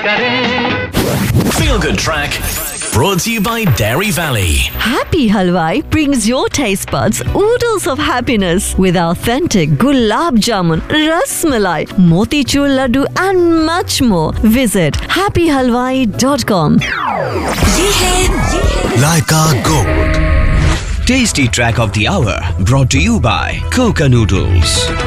Feel Good Track brought to you by Dairy Valley. Happy Halwai brings your taste buds oodles of happiness with authentic gulab jamun, ras malai, motichur laddu and much more. Visit happyhalwai.com. ये है Laika Gold. Tasty track of the hour brought to you by Coca Noodles.